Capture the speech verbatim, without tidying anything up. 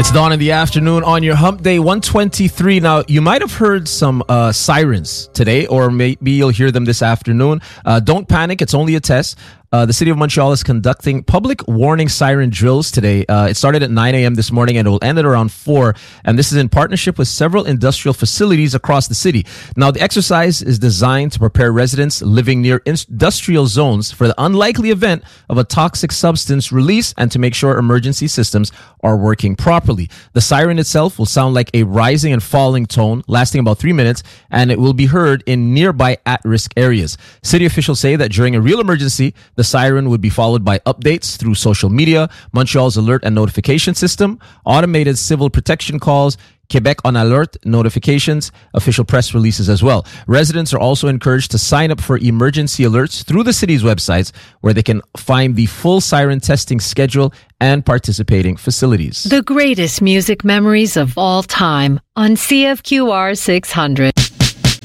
It's dawn in the afternoon on your hump day one twenty-three. Now, you might have heard some uh, sirens today, or maybe you'll hear them this afternoon. Uh, don't panic. It's only a test. Uh, the city of Montreal is conducting public warning siren drills today. Uh, it started at nine a.m. this morning and it will end at around four. And this is in partnership with several industrial facilities across the city. Now, the exercise is designed to prepare residents living near industrial zones for the unlikely event of a toxic substance release and to make sure emergency systems are working properly. The siren itself will sound like a rising and falling tone lasting about three minutes, and it will be heard in nearby at-risk areas. City officials say that during a real emergency, the siren would be followed by updates through social media, Montreal's alert and notification system, automated civil protection calls, Quebec on Alert notifications, official press releases as well. Residents are also encouraged to sign up for emergency alerts through the city's websites, where they can find the full siren testing schedule and participating facilities. The greatest music memories of all time on C F Q R six hundred.